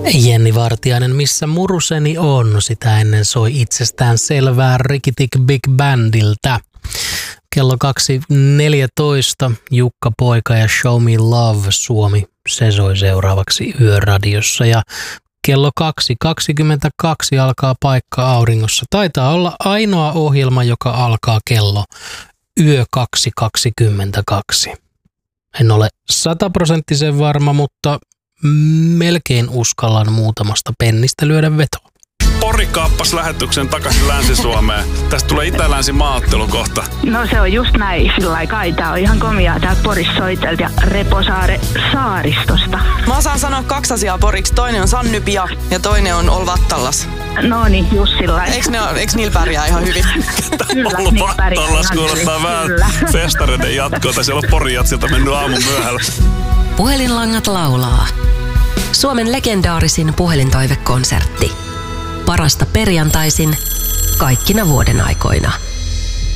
Jenni Vartiainen, missä muruseni on? Sitä ennen soi itsestään selvää Rikitik Big Bandilta. Kello 2.14 Jukka Poika ja Show Me Love Suomi. Se soi seuraavaksi Yöradiossa ja kello 2.22 alkaa Paikka auringossa. Taitaa olla ainoa ohjelma, joka alkaa kello yö 2.22. En ole 100% varma, mutta melkein uskallan muutamasta pennistä lyödä vetoa. Pori kaappasi lähetyksen takaisin Länsi-Suomeen. Tästä tulee Itä-Länsi-maaottelu kohta. No se on just näin, sillä kai. Tää on ihan komiaa. Täältä Porissa soitelta ja Reposaare saaristosta. Mä osaan sanoa 2 asiaa poriksi. Toinen on Sannypia ja toinen on Olvattallas. No niin, just sillä. Eiks niillä pärjää ihan hyvin? Kyllä, Olvattallas kuulostaa vähän festareiden jatkoa. Siellä on Porijatsilta mennyt aamun myöhällä. Puhelinlangat laulaa. Suomen legendaarisin puhelintoivekonsertti. Parasta perjantaisin kaikkina vuoden aikoina.